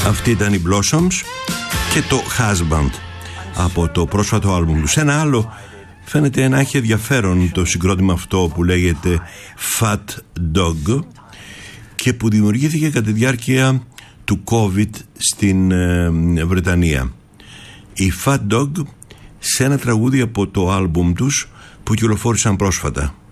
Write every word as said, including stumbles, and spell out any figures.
Αυτή ήταν οι Blossoms και το Husband από το πρόσφατο άλμπουμ τους. Ένα άλλο φαίνεται να έχει ενδιαφέρον, το συγκρότημα αυτό που λέγεται Fat Dog και που δημιουργήθηκε κατά τη διάρκεια του COVID στην ε, Βρετανία. Οι Fat Dog σε ένα τραγούδι από το άλμπουμ τους που κυκλοφόρησαν πρόσφατα.